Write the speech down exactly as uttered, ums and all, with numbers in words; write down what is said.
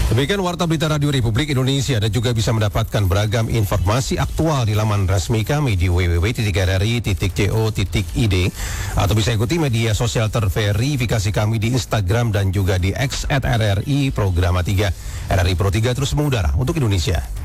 Demikian Warta Berita Radio Republik Indonesia, dan juga bisa mendapatkan beragam informasi aktual di laman resmi kami di w w w titik r r i titik co titik i d atau bisa ikuti media sosial terverifikasi kami di Instagram dan juga di X at R R I Programa tiga. R R I Pro tiga terus mengudara untuk Indonesia.